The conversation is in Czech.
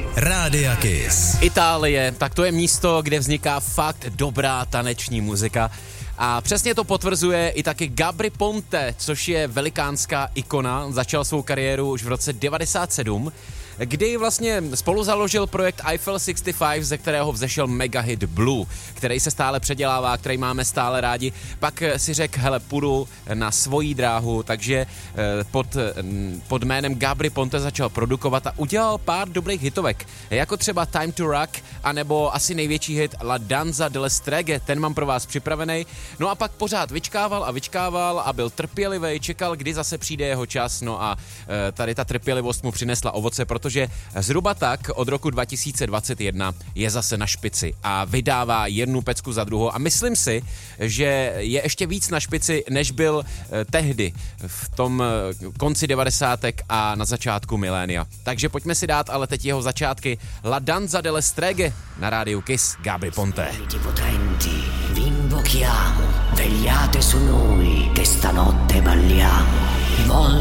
Rádia Kiss. Itálie, tak to je místo, kde vzniká fakt dobrá taneční muzika. A přesně to potvrzuje i taky Gabry Ponte, což je velikánská ikona. Začal svou kariéru už v roce 97, kdy vlastně spolu založil projekt Eiffel 65, ze kterého vzešel megahit Blue, který se stále předělává, který máme stále rádi. Pak si řekl, hele, půjdu na svoji dráhu, takže pod jménem Gabry Ponte začal produkovat a udělal pár dobrých hitovek, jako třeba Time to Rock, anebo asi největší hit La Danza delle Streghe, ten mám pro vás připravený. No a pak pořád vyčkával a byl trpělivý, čekal, kdy zase přijde jeho čas, no a tady ta trpělivost mu přinesla ovoce, protože zhruba tak od roku 2021 je zase na špici a vydává jednu pecku za druhou a myslím si, že je ještě víc na špici, než byl tehdy v tom konci 90. a na začátku milénia. Takže pojďme si dát ale teď jeho začátky. La Danza delle Streghe na rádiu Kiss, Gabry Ponte. Vi invochiamo, vegliate su noi che stanotte balliamo.